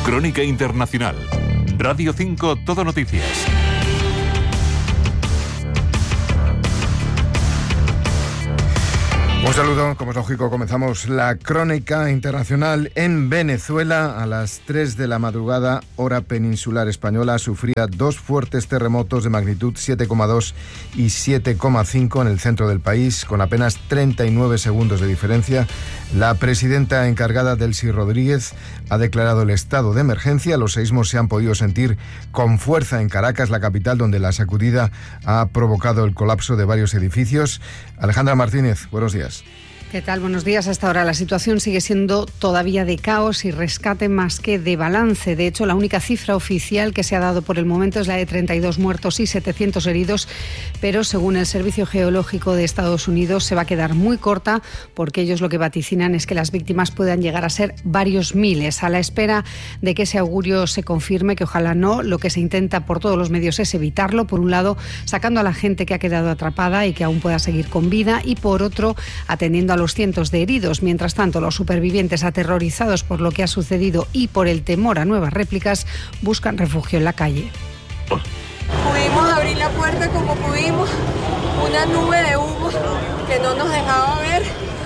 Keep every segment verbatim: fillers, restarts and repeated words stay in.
Crónica Internacional. Radio cinco Todo Noticias. Un saludo, como es lógico, comenzamos la Crónica Internacional. En Venezuela, a las tres de la madrugada, hora peninsular española, sufría dos fuertes terremotos de magnitud siete coma dos y siete coma cinco en el centro del país, con apenas treinta y nueve segundos de diferencia. La presidenta encargada, Delcy Rodríguez, ha declarado el estado de emergencia. Los seísmos se han podido sentir con fuerza en Caracas, la capital, donde la sacudida ha provocado el colapso de varios edificios. Alejandra Martínez, buenos días. ¿Qué tal? Buenos días. Hasta ahora la situación sigue siendo todavía de caos y rescate más que de balance. De hecho, la única cifra oficial que se ha dado por el momento es la de treinta y dos muertos y setecientos heridos, pero según el Servicio Geológico de Estados Unidos se va a quedar muy corta, porque ellos lo que vaticinan es que las víctimas puedan llegar a ser varios miles. A la espera de que ese augurio se confirme, que ojalá no, lo que se intenta por todos los medios es evitarlo. Por un lado, sacando a la gente que ha quedado atrapada y que aún pueda seguir con vida, y por otro, atendiendo a los cientos de heridos. Mientras tanto, los supervivientes, aterrorizados por lo que ha sucedido y por el temor a nuevas réplicas, buscan refugio en la calle. Pudimos abrir la puerta como pudimos, una nube de humo que no nos dejaba ver,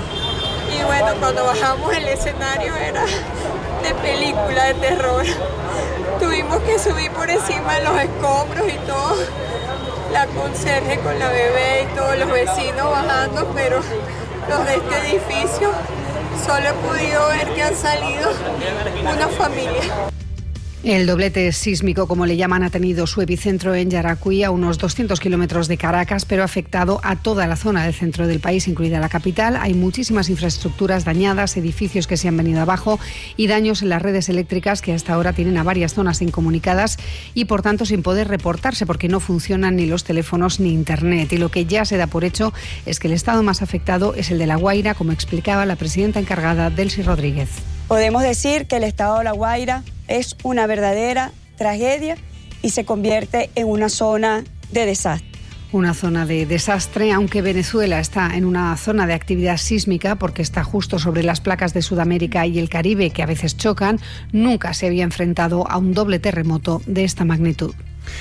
y bueno, cuando bajamos el escenario era de película de terror. Tuvimos que subir por encima de los escombros y todo, la conserje con la bebé y todos los vecinos bajando, pero los de este edificio solo he podido ver que han salido una familia. El doblete sísmico, como le llaman, ha tenido su epicentro en Yaracuy, a unos doscientos kilómetros de Caracas, pero ha afectado a toda la zona del centro del país, incluida la capital. Hay muchísimas infraestructuras dañadas, edificios que se han venido abajo y daños en las redes eléctricas, que hasta ahora tienen a varias zonas incomunicadas y, por tanto, sin poder reportarse, porque no funcionan ni los teléfonos ni Internet. Y lo que ya se da por hecho es que el estado más afectado es el de La Guaira, como explicaba la presidenta encargada, Delcy Rodríguez. Podemos decir que el estado de La Guaira es una verdadera tragedia y se convierte en una zona de desastre. Una zona de desastre, aunque Venezuela está en una zona de actividad sísmica porque está justo sobre las placas de Sudamérica y el Caribe, que a veces chocan. Nunca se había enfrentado a un doble terremoto de esta magnitud.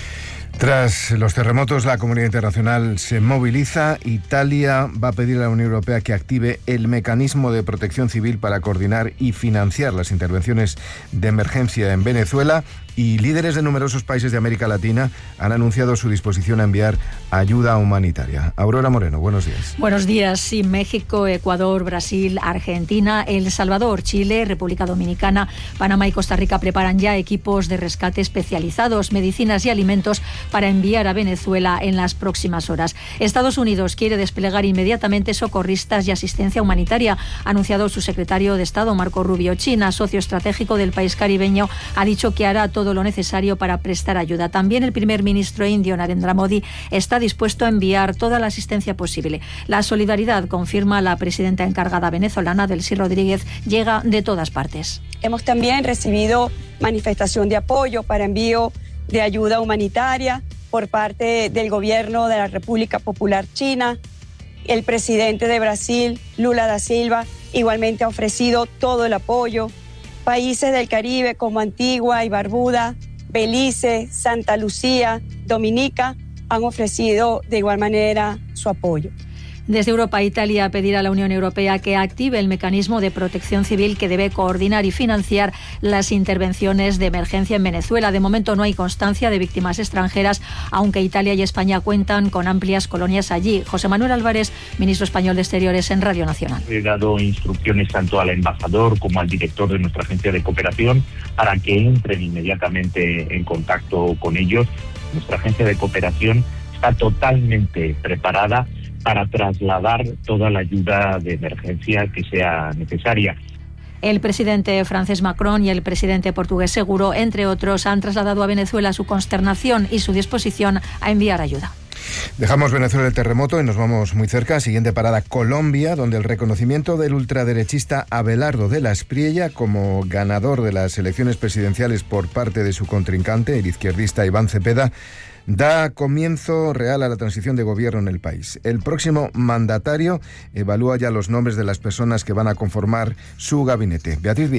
Tras los terremotos, la comunidad internacional se moviliza. Italia va a pedir a la Unión Europea que active el mecanismo de protección civil para coordinar y financiar las intervenciones de emergencia en Venezuela. Y líderes de numerosos países de América Latina han anunciado su disposición a enviar ayuda humanitaria. Aurora Moreno, buenos días. Buenos días. Sí, México, Ecuador, Brasil, Argentina, El Salvador, Chile, República Dominicana, Panamá y Costa Rica preparan ya equipos de rescate especializados, medicinas y alimentos para enviar a Venezuela en las próximas horas. Estados Unidos quiere desplegar inmediatamente socorristas y asistencia humanitaria, ha anunciado su secretario de Estado, Marco Rubio. China, socio estratégico del país caribeño, ha dicho que hará todo lo necesario para prestar ayuda. También el primer ministro indio, Narendra Modi, está dispuesto a enviar toda la asistencia posible. La solidaridad, confirma la presidenta encargada venezolana, Delcy Rodríguez, llega de todas partes. Hemos también recibido manifestación de apoyo para envío de ayuda humanitaria por parte del gobierno de la República Popular China. El presidente de Brasil, Lula da Silva, igualmente ha ofrecido todo el apoyo. Países del Caribe como Antigua y Barbuda, Belice, Santa Lucía, Dominica han ofrecido de igual manera su apoyo. Desde Europa, Italia pedirá a la Unión Europea que active el mecanismo de protección civil que debe coordinar y financiar las intervenciones de emergencia en Venezuela. De momento no hay constancia de víctimas extranjeras, aunque Italia y España cuentan con amplias colonias allí. José Manuel Álvarez, ministro español de Exteriores en Radio Nacional. He dado instrucciones tanto al embajador como al director de nuestra agencia de cooperación para que entren inmediatamente en contacto con ellos. Nuestra agencia de cooperación está totalmente preparada para trasladar toda la ayuda de emergencia que sea necesaria. El presidente francés Macron y el presidente portugués Seguro, entre otros, han trasladado a Venezuela su consternación y su disposición a enviar ayuda. Dejamos Venezuela el terremoto y nos vamos muy cerca. Siguiente parada, Colombia, donde el reconocimiento del ultraderechista Abelardo de la Espriella como ganador de las elecciones presidenciales por parte de su contrincante, el izquierdista Iván Cepeda, da comienzo real a la transición de gobierno en el país. El próximo mandatario evalúa ya los nombres de las personas que van a conformar su gabinete. Beatriz Viaño.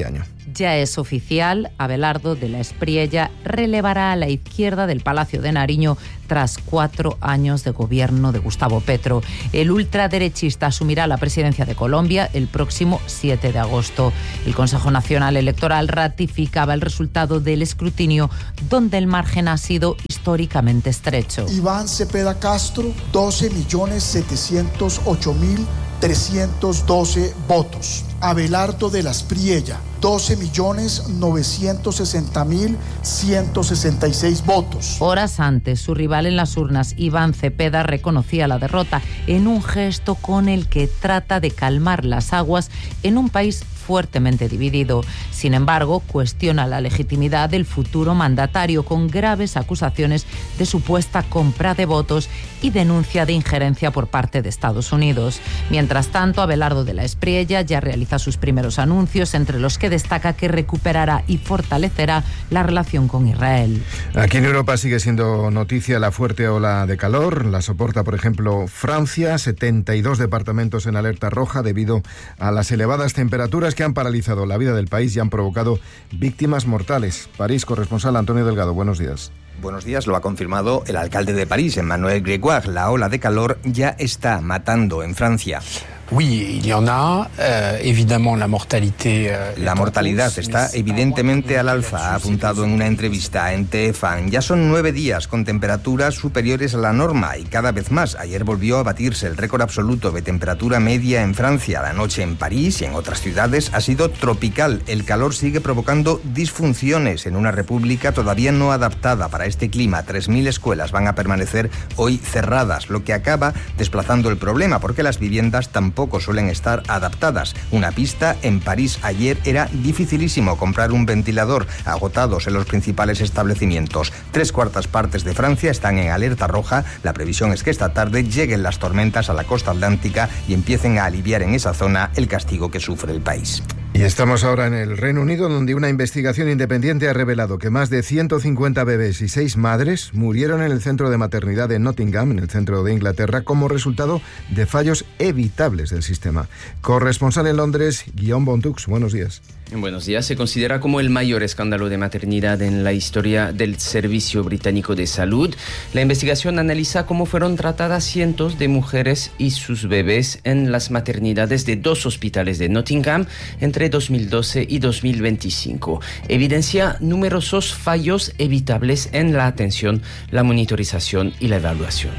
Ya es oficial, Abelardo de la Espriella relevará a la izquierda del Palacio de Nariño tras cuatro años de gobierno de Gustavo Petro. El ultraderechista asumirá la presidencia de Colombia el próximo siete de agosto. El Consejo Nacional Electoral ratificaba el resultado del escrutinio, donde el margen ha sido históricamente estrecho. Iván Cepeda Castro, doce millones setecientos ocho mil trescientos doce votos. Abelardo de la Espriella, doce millones novecientos sesenta mil ciento sesenta y seis votos. Horas antes, su rival en las urnas, Iván Cepeda, reconocía la derrota en un gesto con el que trata de calmar las aguas en un país fuertemente dividido. Sin embargo, cuestiona la legitimidad del futuro mandatario con graves acusaciones de supuesta compra de votos y denuncia de injerencia por parte de Estados Unidos. Mientras tanto, Abelardo de la Espriella ya realiza sus primeros anuncios, entre los que destaca que recuperará y fortalecerá la relación con Israel. Aquí en Europa sigue siendo noticia la fuerte ola de calor. La soporta, por ejemplo, Francia, setenta y dos departamentos en alerta roja debido a las elevadas temperaturas que han paralizado la vida del país y han provocado víctimas mortales. París, corresponsal Antonio Delgado, buenos días. Buenos días, lo ha confirmado el alcalde de París, Emmanuel Grégoire. La ola de calor ya está matando en Francia. Oui, il y en a. Euh, évidemment, la mortalité. Euh, la mortalidad está evidentemente al alza, ha apuntado en una entrevista en T F A N. Ya son nueve días con temperaturas superiores a la norma y cada vez más. Ayer volvió a batirse el récord absoluto de temperatura media en Francia. La noche en París y en otras ciudades ha sido tropical. El calor sigue provocando disfunciones en una república todavía no adaptada para este clima. tres mil escuelas van a permanecer hoy cerradas, lo que acaba desplazando el problema porque las viviendas tampoco Tampoco suelen estar adaptadas. Una pista, en París ayer era dificilísimo comprar un ventilador, agotados en los principales establecimientos. Tres cuartas partes de Francia están en alerta roja. La previsión es que esta tarde lleguen las tormentas a la costa atlántica y empiecen a aliviar en esa zona el castigo que sufre el país. Y estamos ahora en el Reino Unido, donde una investigación independiente ha revelado que más de ciento cincuenta bebés y seis madres murieron en el centro de maternidad de Nottingham, en el centro de Inglaterra, como resultado de fallos evitables del sistema. Corresponsal en Londres, Guillaume Bontux, buenos días. Buenos días. Se considera como el mayor escándalo de maternidad en la historia del Servicio Británico de Salud. La investigación analiza cómo fueron tratadas cientos de mujeres y sus bebés en las maternidades de dos hospitales de Nottingham entre dos mil doce y dos mil veinticinco. Evidencia numerosos fallos evitables en la atención, la monitorización y la evaluación.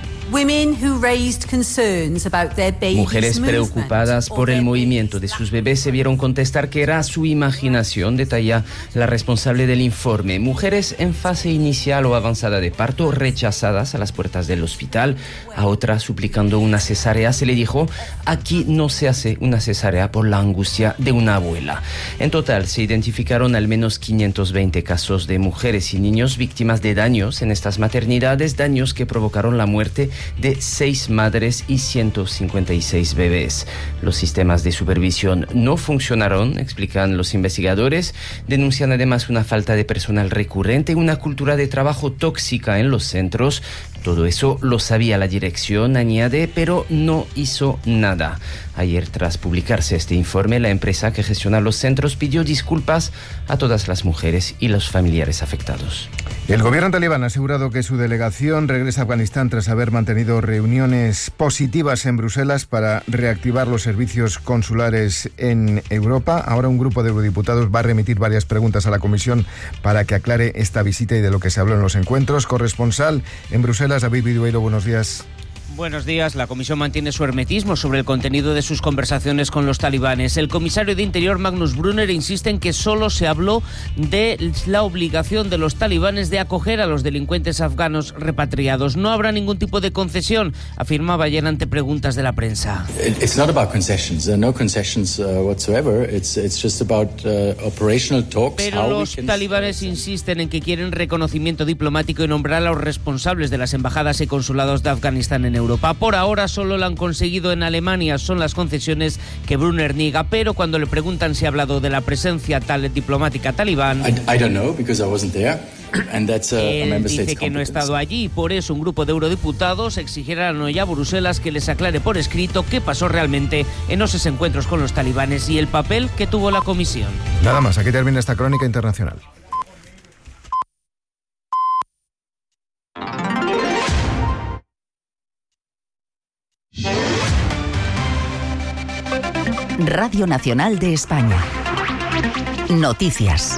Mujeres preocupadas por el movimiento de sus bebés se vieron contestar que era su imaginación, detalla la responsable del informe. Mujeres en fase inicial o avanzada de parto rechazadas a las puertas del hospital, a otras suplicando una cesárea, se le dijo: aquí no se hace una cesárea por la angustia de una abuela. En total se identificaron al menos quinientos veinte casos de mujeres y niños víctimas de daños en estas maternidades, daños que provocaron la muerte de seis madres y ciento cincuenta y seis bebés. Los sistemas de supervisión no funcionaron, explican los investigadores. Denuncian además una falta de personal recurrente y una cultura de trabajo tóxica en los centros. Todo eso lo sabía la dirección, añade, pero no hizo nada. Ayer, tras publicarse este informe, la empresa que gestiona los centros pidió disculpas a todas las mujeres y los familiares afectados. El gobierno talibán ha asegurado que su delegación regresa a Afganistán tras haber mantenido reuniones positivas en Bruselas para reactivar los servicios consulares en Europa. Ahora un grupo de eurodiputados va a remitir varias preguntas a la Comisión para que aclare esta visita y de lo que se habló en los encuentros. Corresponsal en Bruselas, David Vidueiro, buenos días. Buenos días. La Comisión mantiene su hermetismo sobre el contenido de sus conversaciones con los talibanes. El comisario de Interior, Magnus Brunner, insiste en que solo se habló de la obligación de los talibanes de acoger a los delincuentes afganos repatriados. No habrá ningún tipo de concesión, afirmaba ayer ante preguntas de la prensa. It's not about concessions. There are no concessions uh, whatsoever. It's it's just about uh, operational talks. Pero los talibanes insisten en que quieren reconocimiento diplomático y nombrar a los responsables de las embajadas y consulados de Afganistán en Europa. Por ahora solo lo han conseguido en Alemania, son las concesiones que Brunner niega, pero cuando le preguntan si ha hablado de la presencia tal diplomática talibán, I, I don't know, because I wasn't there. And that's a, a Él member dice state's que no ha competence. estado allí y por eso un grupo de eurodiputados exigirán hoy a Bruselas que les aclare por escrito qué pasó realmente en esos encuentros con los talibanes y el papel que tuvo la comisión. Nada más, aquí termina esta crónica internacional. Radio Nacional de España. Noticias.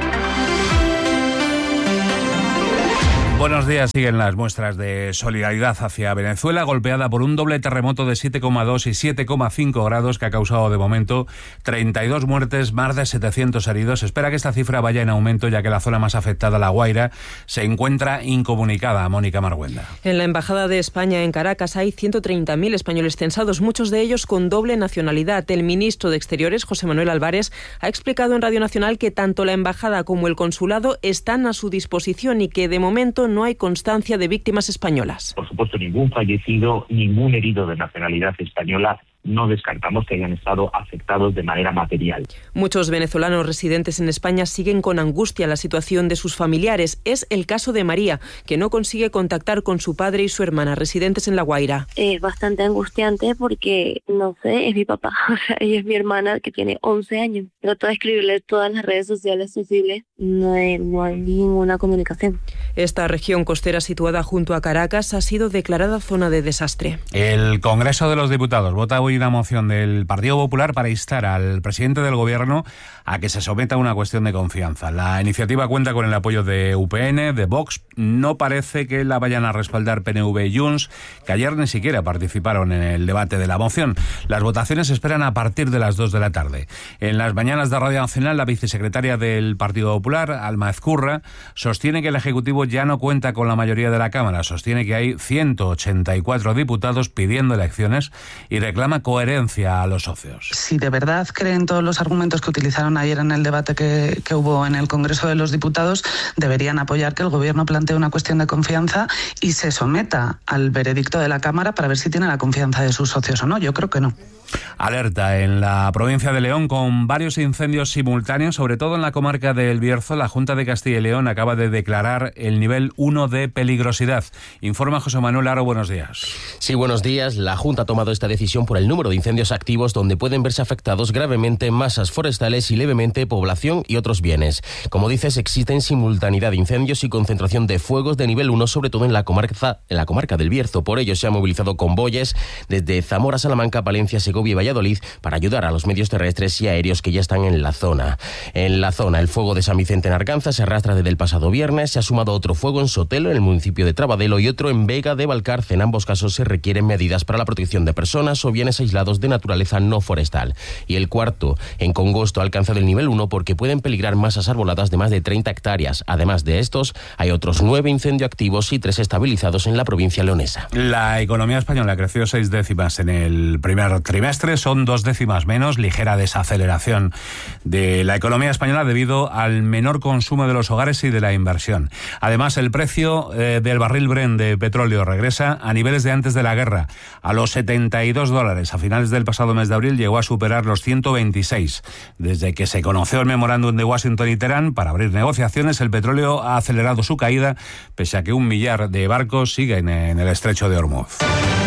Buenos días. Siguen las muestras de solidaridad hacia Venezuela, golpeada por un doble terremoto de siete coma dos y siete coma cinco grados que ha causado de momento treinta y dos muertes, más de setecientos heridos. Se espera que esta cifra vaya en aumento, ya que la zona más afectada, La Guaira, se encuentra incomunicada. Mónica Marguenda. En la Embajada de España en Caracas hay ciento treinta mil españoles censados, muchos de ellos con doble nacionalidad. El ministro de Exteriores, José Manuel Álvarez, ha explicado en Radio Nacional que tanto la Embajada como el Consulado están a su disposición y que de momento no hay constancia de víctimas españolas. Por supuesto, ningún fallecido, ningún herido de nacionalidad española. No descartamos que hayan estado afectados de manera material. Muchos venezolanos residentes en España siguen con angustia la situación de sus familiares. Es el caso de María, que no consigue contactar con su padre y su hermana, residentes en La Guaira. Es bastante angustiante porque, no sé, es mi papá, o sea, ella es mi hermana que tiene once años. Trato de escribirle todas las redes sociales posibles, no hay, no hay ninguna comunicación. Esta región costera situada junto a Caracas ha sido declarada zona de desastre. El Congreso de los Diputados vota hoy una moción del Partido Popular para instar al presidente del Gobierno a que se someta a una cuestión de confianza. La iniciativa cuenta con el apoyo de U P N, de Vox. No parece que la vayan a respaldar P N V y Junts, que ayer ni siquiera participaron en el debate de la moción. Las votaciones se esperan a partir de las dos de la tarde. En las mañanas de Radio Nacional, la vicesecretaria del Partido Popular, Alma Ezcurra, sostiene que el Ejecutivo ya no cuenta con la mayoría de la Cámara. Sostiene que hay ciento ochenta y cuatro diputados pidiendo elecciones y reclama coherencia a los socios. Si de verdad creen todos los argumentos que utilizaron ayer en el debate que, que hubo en el Congreso de los Diputados, deberían apoyar que el Gobierno plantee una cuestión de confianza y se someta al veredicto de la Cámara para ver si tiene la confianza de sus socios o no. Yo creo que no. Alerta en la provincia de León con varios incendios simultáneos, sobre todo en la comarca del Bierzo. La Junta de Castilla y León acaba de declarar el nivel uno de peligrosidad. Informa José Manuel Aro, buenos días. Sí, buenos días. La Junta ha tomado esta decisión por el número de incendios activos donde pueden verse afectados gravemente masas forestales y levemente población y otros bienes. Como dices, existen simultaneidad de incendios y concentración de fuegos de nivel uno, sobre todo en la comarca, en la comarca del Bierzo. Por ello se han movilizado convoyes desde Zamora, Salamanca, Palencia, Segovia y Valladolid para ayudar a los medios terrestres y aéreos que ya están en la zona. En la zona, el fuego de San Vicente en Arganza se arrastra desde el pasado viernes. Se ha sumado otro fuego en Sotelo, en el municipio de Trabadelo, y otro en Vega de Valcarce. En ambos casos se requieren medidas para la protección de personas o bienes aislados de naturaleza no forestal. Y el cuarto, en Congosto, ha alcanzado el nivel uno porque pueden peligrar masas arboladas de más de treinta hectáreas. Además de estos, hay otros nueve incendios activos y tres estabilizados en la provincia leonesa. La economía española ha crecido seis décimas en el primer trimestre. Son dos décimas menos, ligera desaceleración de la economía española debido al menor consumo de los hogares y de la inversión. Además, el precio eh, del barril Brent de petróleo regresa a niveles de antes de la guerra, a los setenta y dos dólares. A finales del pasado mes de abril llegó a superar los ciento veintiséis. Desde que se conoció el memorándum de Washington y Teherán para abrir negociaciones, el petróleo ha acelerado su caída, pese a que un millar de barcos siguen en el estrecho de Hormuz.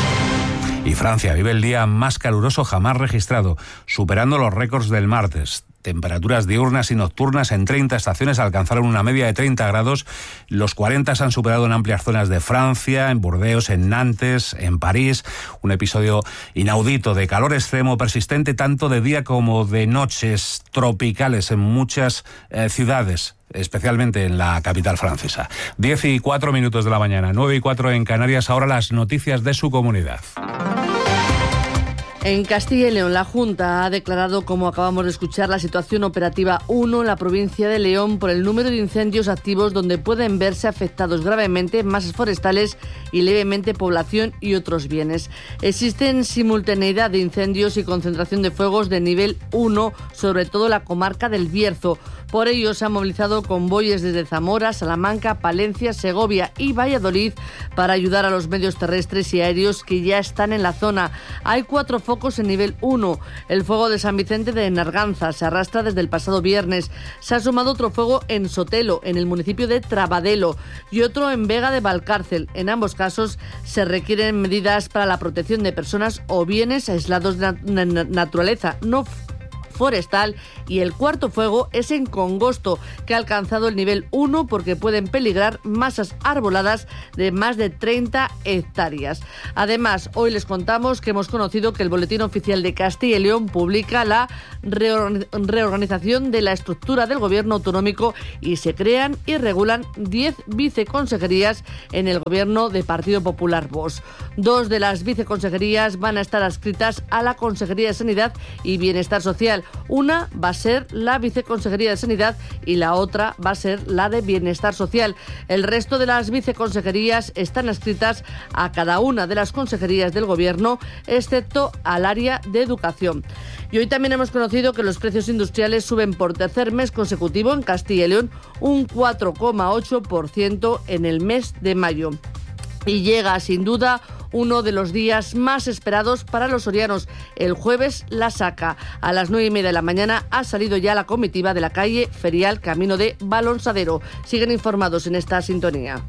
Y Francia vive el día más caluroso jamás registrado, superando los récords del martes. Temperaturas diurnas y nocturnas en treinta estaciones alcanzaron una media de treinta grados. Los cuarenta se han superado en amplias zonas de Francia, en Burdeos, en Nantes, en París. Un episodio inaudito de calor extremo persistente tanto de día como de noches tropicales en muchas eh, ciudades, especialmente en la capital francesa. Diez y cuatro minutos de la mañana, nueve y cuatro en Canarias. Ahora las noticias de su comunidad. En Castilla y León, la Junta ha declarado, como acabamos de escuchar, la situación operativa uno en la provincia de León por el número de incendios activos donde pueden verse afectados gravemente masas forestales y levemente población y otros bienes. Existen simultaneidad de incendios y concentración de fuegos de nivel uno, sobre todo la comarca del Bierzo. Por ello se han movilizado convoyes desde Zamora, Salamanca, Palencia, Segovia y Valladolid para ayudar a los medios terrestres y aéreos que ya están en la zona. Hay cuatro focos en nivel uno. El fuego de San Vicente de Narganza se arrastra desde el pasado viernes. Se ha sumado otro fuego en Sotelo, en el municipio de Trabadelo, y otro en Vega de Valcárcel. En ambos casos se requieren medidas para la protección de personas o bienes aislados de la naturaleza no forestal, y el cuarto fuego es en Congosto, que ha alcanzado el nivel uno porque pueden peligrar masas arboladas de más de treinta hectáreas. Además, hoy les contamos que hemos conocido que el Boletín Oficial de Castilla y León publica la reorganización de la estructura del gobierno autonómico y se crean y regulan diez viceconsejerías en el gobierno de Partido Popular Vox. Dos de las viceconsejerías van a estar adscritas a la Consejería de Sanidad y Bienestar Social. Una va a ser la Viceconsejería de Sanidad y la otra va a ser la de Bienestar Social. El resto de las viceconsejerías están adscritas a cada una de las consejerías del Gobierno, excepto al área de Educación. Y hoy también hemos conocido que los precios industriales suben por tercer mes consecutivo en Castilla y León, un cuatro coma ocho por ciento en el mes de mayo. Y llega, sin duda, uno de los días más esperados para los sorianos. El jueves la saca. A las nueve y media de la mañana ha salido ya la comitiva de la calle Ferial, camino de Balonsadero. Siguen informados en esta sintonía.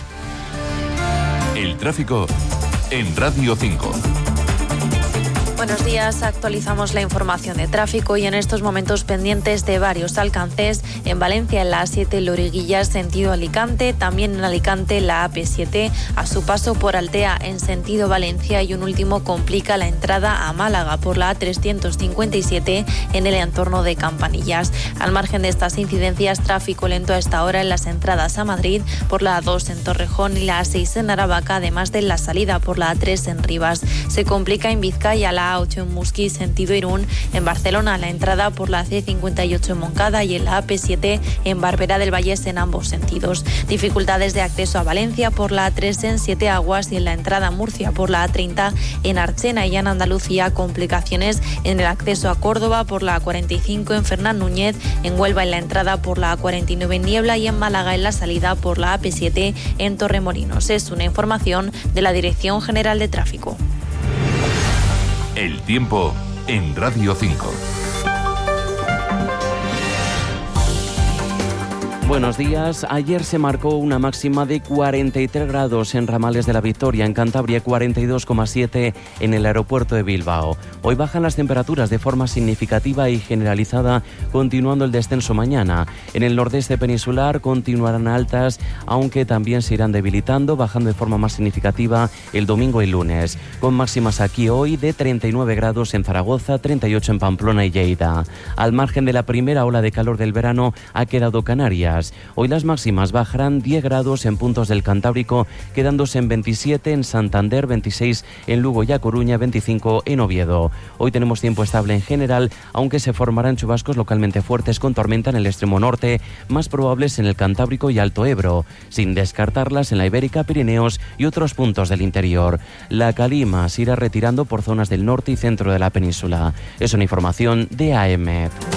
El tráfico en Radio cinco. Buenos días, actualizamos la información de tráfico y en estos momentos pendientes de varios alcances. En Valencia, en la A siete Loriguillas, sentido Alicante, también en Alicante la A P siete, a su paso por Altea en sentido Valencia, y un último complica la entrada a Málaga por la A trescientos cincuenta y siete en el entorno de Campanillas. Al margen de estas incidencias, tráfico lento a esta hora en las entradas a Madrid por la A dos en Torrejón y la A seis en Aravaca, además de la salida por la A tres en Rivas. Se complica en Vizcaya la A ocho en Musquis, sentido Irún, en Barcelona la entrada por la C cincuenta y ocho en Moncada y en la A P siete en Barberá del Vallés en ambos sentidos. Dificultades de acceso a Valencia por la A tres en Siete Aguas y en la entrada a Murcia por la A treinta en Archena, y en Andalucía complicaciones en el acceso a Córdoba por la A cuarenta y cinco en Fernán Núñez, en Huelva en la entrada por la A cuarenta y nueve en Niebla y en Málaga en la salida por la A P siete en Torremolinos. Es una información de la Dirección General de Tráfico. El tiempo en Radio cinco. Buenos días. Ayer se marcó una máxima de cuarenta y tres grados en Ramales de la Victoria, en Cantabria cuarenta y dos coma siete en el aeropuerto de Bilbao. Hoy bajan las temperaturas de forma significativa y generalizada, continuando el descenso mañana. En el nordeste peninsular continuarán altas, aunque también se irán debilitando, bajando de forma más significativa el domingo y lunes, con máximas aquí hoy de treinta y nueve grados en Zaragoza, treinta y ocho en Pamplona y Lleida. Al margen de la primera ola de calor del verano ha quedado Canarias. Hoy las máximas bajarán diez grados en puntos del Cantábrico, quedándose en veintisiete en Santander, veintiséis en Lugo y A Coruña, veinticinco en Oviedo. Hoy tenemos tiempo estable en general, aunque se formarán chubascos localmente fuertes con tormenta en el extremo norte, más probables en el Cantábrico y Alto Ebro, sin descartarlas en la Ibérica, Pirineos y otros puntos del interior. La calima se irá retirando por zonas del norte y centro de la península. Es una información de A E M E T.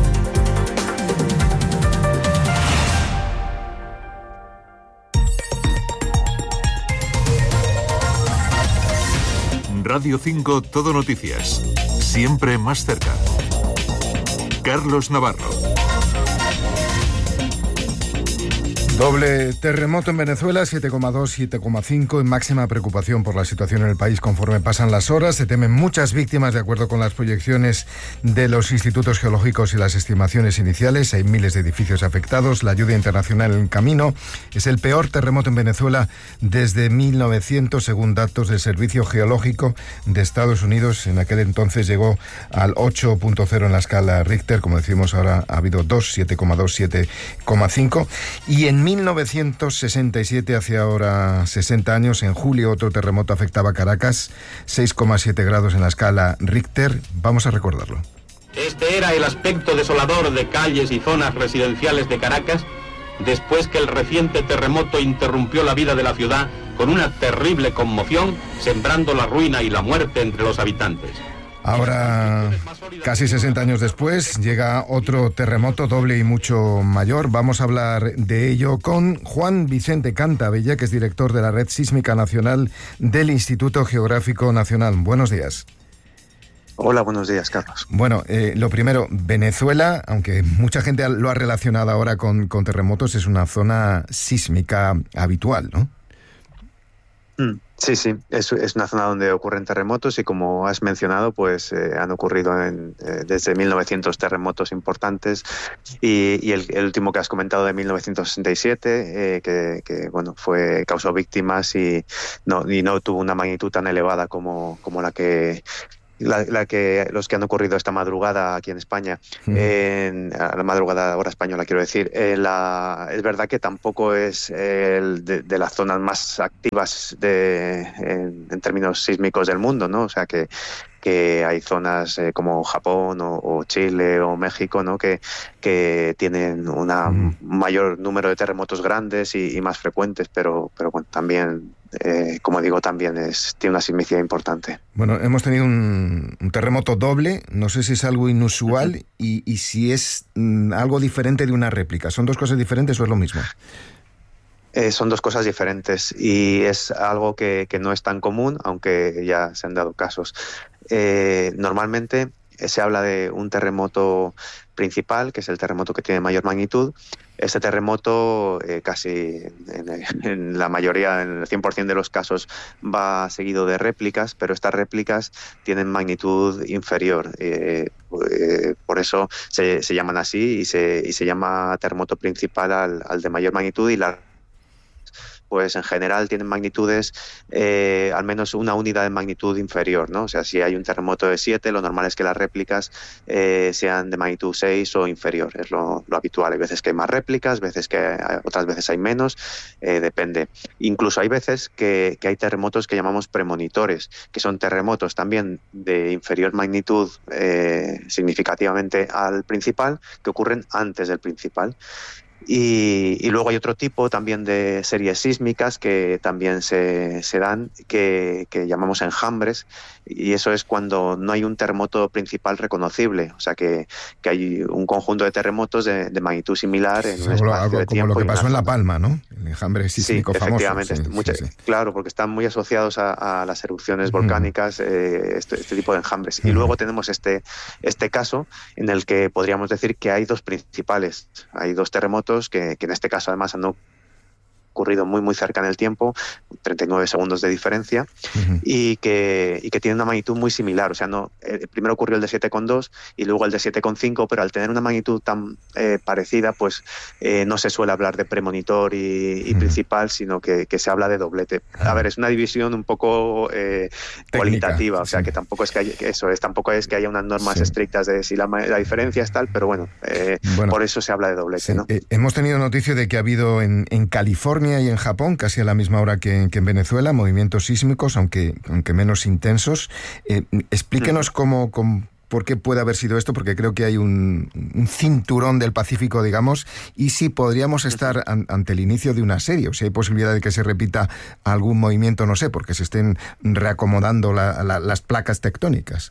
Radio cinco Todo Noticias. Siempre más cerca. Carlos Navarro. Doble terremoto en Venezuela, siete coma dos, siete coma cinco, en máxima preocupación por la situación en el país conforme pasan las horas. Se temen muchas víctimas de acuerdo con las proyecciones de los institutos geológicos y las estimaciones iniciales. Hay miles de edificios afectados, la ayuda internacional en camino. Es el peor terremoto en Venezuela desde mil novecientos, según datos del Servicio Geológico de Estados Unidos. En aquel entonces llegó al ocho punto cero en la escala Richter. Como decimos, ahora ha habido dos, siete coma dos, siete coma cinco. Y en mil novecientos sesenta y siete, hace ahora sesenta años, en julio, otro terremoto afectaba a Caracas, seis coma siete grados en la escala Richter. Vamos a recordarlo. Este era el aspecto desolador de calles y zonas residenciales de Caracas, después que el reciente terremoto interrumpió la vida de la ciudad con una terrible conmoción, sembrando la ruina y la muerte entre los habitantes. Ahora, casi sesenta años después, llega otro terremoto doble y mucho mayor. Vamos a hablar de ello con Juan Vicente Cantabella, que es director de la Red Sísmica Nacional del Instituto Geográfico Nacional. Buenos días. Hola, buenos días, Carlos. Bueno, eh, lo primero, Venezuela, aunque mucha gente lo ha relacionado ahora con, con terremotos, es una zona sísmica habitual, ¿no? Mm, sí, sí, es, es una zona donde ocurren terremotos y como has mencionado, pues eh, han ocurrido en, eh, desde mil novecientos terremotos importantes y, y el, el último que has comentado de mil novecientos sesenta y siete, eh, que, que bueno, fue causó víctimas y no, y no tuvo una magnitud tan elevada como, como la que La, la que los que han ocurrido esta madrugada aquí en España, mm. en, a la madrugada hora española, quiero decir. Eh, la, es verdad que tampoco es eh, el de, de las zonas más activas de, en, en términos sísmicos del mundo, ¿no? O sea que que hay zonas eh, como Japón o, o Chile o México, ¿no? que, que tienen un mm. mayor número de terremotos grandes y, y más frecuentes, pero, pero bueno, también, eh, como digo, también es, tiene una sismicidad importante. Bueno, hemos tenido un, un terremoto doble, no sé si es algo inusual uh-huh. y, y si es mm, algo diferente de una réplica. ¿Son dos cosas diferentes o es lo mismo? Eh, son dos cosas diferentes y es algo que, que no es tan común, aunque ya se han dado casos. Eh, normalmente eh, se habla de un terremoto principal, que es el terremoto que tiene mayor magnitud. Este terremoto eh, casi en, en la mayoría, en el cien por ciento de los casos, va seguido de réplicas, pero estas réplicas tienen magnitud inferior. Eh, eh, por eso se, se llaman así y se, y se llama terremoto principal al, al de mayor magnitud, y la pues en general tienen magnitudes, eh, al menos una unidad de magnitud inferior, ¿no? O sea, si hay un terremoto de siete, lo normal es que las réplicas eh, sean de magnitud seis o inferior, es lo, lo habitual. Hay veces que hay más réplicas, veces que hay, otras veces hay menos, eh, depende. Incluso hay veces que, que hay terremotos que llamamos premonitores, que son terremotos también de inferior magnitud eh, significativamente al principal, que ocurren antes del principal. Y, y luego hay otro tipo también de series sísmicas que también se, se dan, que, que llamamos enjambres, y eso es cuando no hay un terremoto principal reconocible, o sea que, que hay un conjunto de terremotos de, de magnitud similar en un espacio algo, de tiempo. Como lo que pasó en La Palma, ¿no? El enjambre sísmico sí, famoso. Efectivamente, sí, mucha, sí, sí. Claro, porque están muy asociados a, a las erupciones volcánicas, eh, este, este tipo de enjambres. Uh-huh. Y luego tenemos este, este caso en el que podríamos decir que hay dos principales, hay dos terremotos Que, que en este caso además han ocurrido muy muy cerca en el tiempo, treinta y nueve segundos de diferencia, uh-huh. y, que, y que tienen una magnitud muy similar. O sea, no eh, primero ocurrió el de siete coma dos y luego el de siete coma cinco, pero al tener una magnitud tan eh, parecida, pues eh, no se suele hablar de premonitor y, y uh-huh. principal, sino que, que se habla de doblete. A ver, es una división un poco eh, cualitativa, o sea, sí. que tampoco es que, haya, que eso es, tampoco es que haya unas normas sí. estrictas de si la, la diferencia es tal, pero bueno, eh, bueno, por eso se habla de doblete, sí. ¿no? Eh, hemos tenido noticia de que ha habido en, en California y en Japón, casi a la misma hora que, que en Venezuela, movimientos sísmicos, aunque, aunque menos intensos. Eh, explíquenos cómo, cómo, por qué puede haber sido esto, porque creo que hay un, un cinturón del Pacífico, digamos, y si podríamos estar an, ante el inicio de una serie, o si hay posibilidad de que se repita algún movimiento, no sé, porque se estén reacomodando la, la, las placas tectónicas.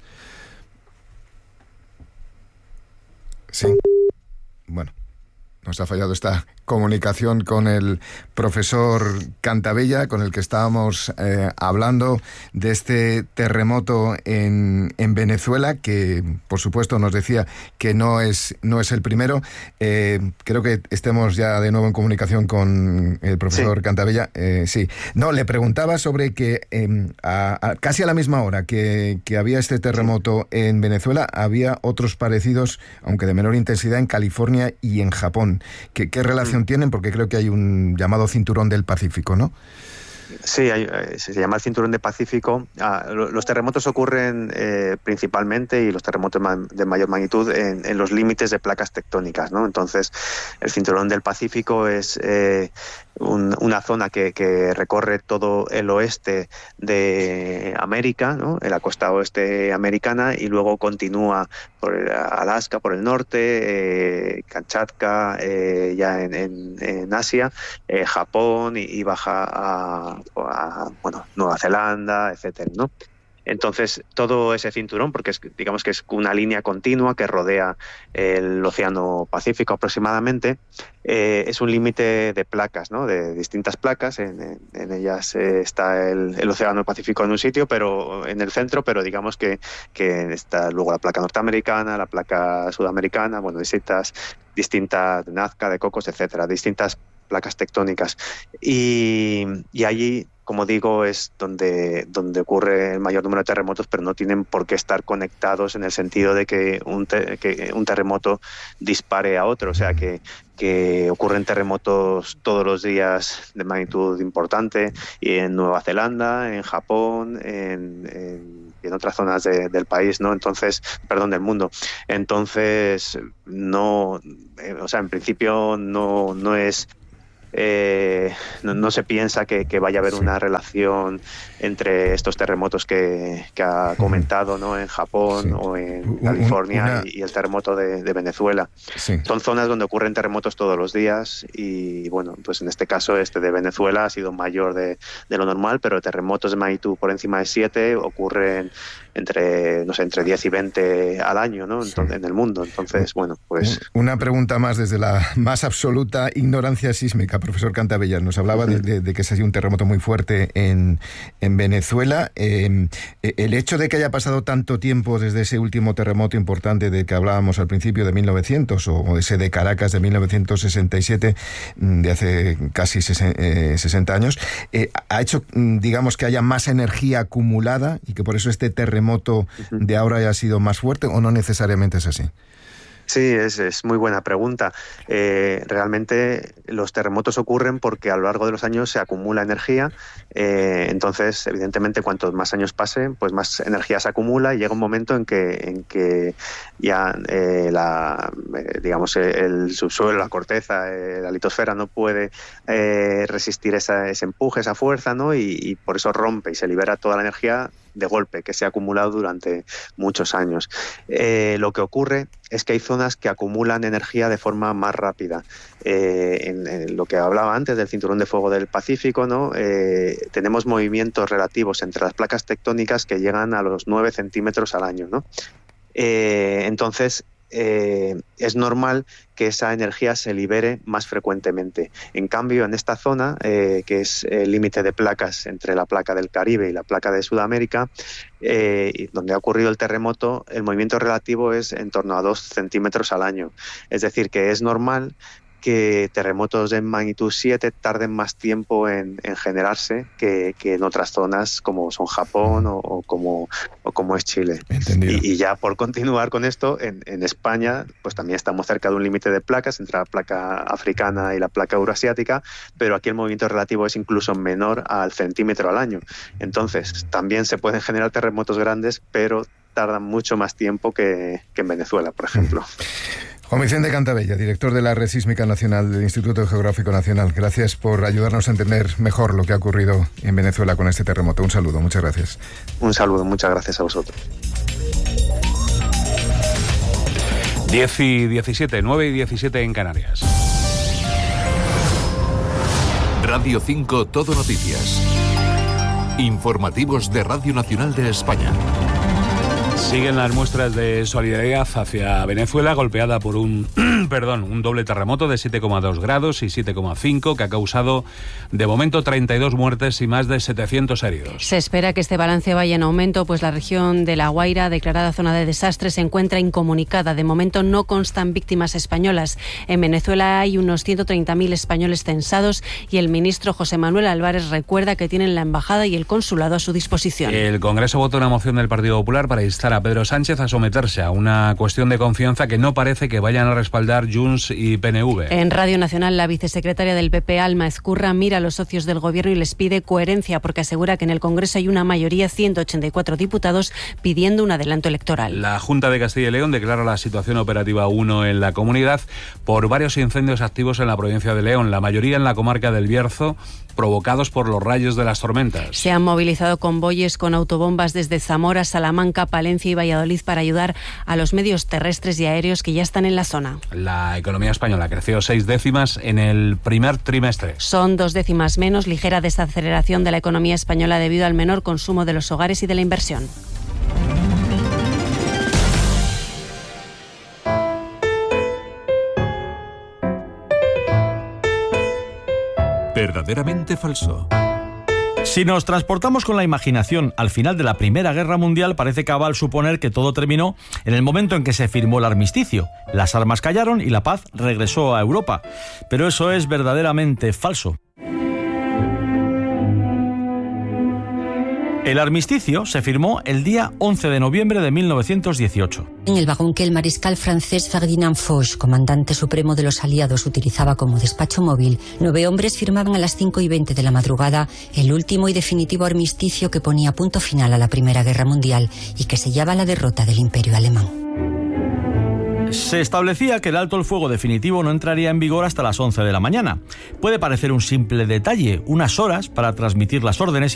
Sí. Bueno, nos ha fallado esta comunicación con el profesor Cantabella, con el que estábamos eh, hablando de este terremoto en, en Venezuela, que por supuesto nos decía que no es, no es el primero. Eh, creo que estemos ya de nuevo en comunicación con el profesor sí. Cantabella. Eh, sí. No, le preguntaba sobre que eh, a, a, casi a la misma hora que, que había este terremoto sí. en Venezuela, había otros parecidos, aunque de menor intensidad, en California y en Japón. ¿Qué, qué relación tienen? Porque creo que hay un llamado cinturón del Pacífico, ¿no? Sí, hay, se llama el cinturón del Pacífico. Ah, los terremotos ocurren eh, principalmente, y los terremotos de mayor magnitud, en, en los límites de placas tectónicas, ¿no? Entonces, el cinturón del Pacífico es eh, un, una zona que, que recorre todo el oeste de América, ¿no? En la costa oeste americana, y luego continúa por Alaska, por el norte, eh, Kamchatka, eh, ya en, en, en Asia, eh, Japón, y, y baja a A, a bueno, Nueva Zelanda, etcétera, ¿no? Entonces, todo ese cinturón, porque es, digamos que es una línea continua que rodea el Océano Pacífico aproximadamente, eh, es un límite de placas, ¿no? De distintas placas. En, en, en ellas eh, está el, el Océano Pacífico en un sitio, pero en el centro, pero digamos que, que está luego la placa norteamericana, la placa sudamericana, bueno, distintas, distintas de Nazca, de Cocos, etcétera, distintas placas tectónicas. Y, y allí, como digo, es donde, donde ocurre el mayor número de terremotos, pero no tienen por qué estar conectados en el sentido de que un, te, que un terremoto dispare a otro. O sea, que, que ocurren terremotos todos los días de magnitud importante, y en Nueva Zelanda, en Japón, en, en, en otras zonas de, del país, ¿no? Entonces, perdón, del mundo. Entonces, no, eh, o sea, en principio no, no es... Eh, no, no se piensa que, que vaya a haber sí. una relación entre estos terremotos que, que ha comentado, ¿no? En Japón sí. o en California una... y, y el terremoto de, de Venezuela. Sí. Son zonas donde ocurren terremotos todos los días y, bueno, pues en este caso este de Venezuela ha sido mayor de, de lo normal, pero terremotos de magnitud por encima de siete ocurren entre, no sé, entre diez y veinte al año, ¿no? Entonces, sí. en el mundo. Entonces, bueno, pues... Una pregunta más desde la más absoluta ignorancia sísmica. Profesor Cantavellas, nos hablaba de, de, de que se ha sido un terremoto muy fuerte en, en Venezuela. Eh, el hecho de que haya pasado tanto tiempo desde ese último terremoto importante del que hablábamos al principio de mil novecientos, o ese de Caracas de mil novecientos sesenta y siete, de hace casi sesenta años, eh, ha hecho, digamos, que haya más energía acumulada y que por eso este terremoto de ahora haya sido más fuerte, ¿o no necesariamente es así? Sí, es, es muy buena pregunta. Eh, realmente los terremotos ocurren porque a lo largo de los años se acumula energía, eh, entonces evidentemente cuantos más años pasen, pues más energía se acumula y llega un momento en que, en que ya eh, la, eh, digamos el subsuelo, la corteza, eh, la litosfera no puede eh, resistir esa, ese empuje, esa fuerza, ¿no? Y, y por eso rompe y se libera toda la energía de golpe que se ha acumulado durante muchos años. Eh, lo que ocurre es que hay zonas que acumulan energía de forma más rápida. Eh, en, en lo que hablaba antes del cinturón de fuego del Pacífico, ¿no? Eh, tenemos movimientos relativos entre las placas tectónicas que llegan a los nueve centímetros al año, ¿no? Eh, entonces, Eh, es normal que esa energía se libere más frecuentemente. En cambio, en esta zona, eh, que es el límite de placas entre la placa del Caribe y la placa de Sudamérica, eh, donde ha ocurrido el terremoto, el movimiento relativo es en torno a dos centímetros al año. Es decir, que es normal que terremotos de magnitud siete tarden más tiempo en, en generarse que, que en otras zonas como son Japón o, o, como, o como es Chile. Y, y ya por continuar con esto, en, en España pues también estamos cerca de un límite de placas entre la placa africana y la placa euroasiática, pero aquí el movimiento relativo es incluso menor al centímetro al año. Entonces también se pueden generar terremotos grandes, pero tardan mucho más tiempo que, que en Venezuela, por ejemplo. Juan Vicente Cantavella, director de la Red Sísmica Nacional del Instituto Geográfico Nacional. Gracias por ayudarnos a entender mejor lo que ha ocurrido en Venezuela con este terremoto. Un saludo, muchas gracias. Un saludo, muchas gracias a vosotros. diez y diecisiete, nueve y diecisiete en Canarias. Radio cinco Todo Noticias. Informativos de Radio Nacional de España. Siguen las muestras de solidaridad hacia Venezuela, golpeada por un perdón, un doble terremoto de siete coma dos grados y siete coma cinco que ha causado de momento treinta y dos muertes y más de setecientos heridos. Se espera que este balance vaya en aumento, pues la región de La Guaira, declarada zona de desastre, se encuentra incomunicada. De momento no constan víctimas españolas. En Venezuela hay unos ciento treinta mil españoles censados y el ministro José Manuel Álvarez recuerda que tienen la embajada y el consulado a su disposición. El Congreso votó una moción del Partido Popular para instar a Pedro Sánchez a someterse a una cuestión de confianza que no parece que vayan a respaldar Junts y P N V. En Radio Nacional, la vicesecretaria del P P, Alma Ezcurra, mira a los socios del Gobierno y les pide coherencia porque asegura que en el Congreso hay una mayoría, ciento ochenta y cuatro diputados, pidiendo un adelanto electoral. La Junta de Castilla y León declara la situación operativa uno en la comunidad por varios incendios activos en la provincia de León, la mayoría en la comarca del Bierzo, provocados por los rayos de las tormentas. Se han movilizado convoyes con autobombas desde Zamora, Salamanca, Palencia y y Valladolid para ayudar a los medios terrestres y aéreos que ya están en la zona. La economía española creció seis décimas en el primer trimestre. Son dos décimas menos, ligera desaceleración de la economía española debido al menor consumo de los hogares y de la inversión. Verdaderamente falso. Si nos transportamos con la imaginación al final de la Primera Guerra Mundial, parece cabal suponer que todo terminó en el momento en que se firmó el armisticio. Las armas callaron y la paz regresó a Europa. Pero eso es verdaderamente falso. El armisticio se firmó el día once de noviembre de mil novecientos dieciocho. En el vagón que el mariscal francés Ferdinand Foch, comandante supremo de los aliados, utilizaba como despacho móvil, nueve hombres firmaban a las cinco y veinte de la madrugada el último y definitivo armisticio que ponía punto final a la Primera Guerra Mundial y que sellaba la derrota del Imperio alemán. Se establecía que el alto el fuego definitivo no entraría en vigor hasta las once de la mañana. Puede parecer un simple detalle, unas horas para transmitir las órdenes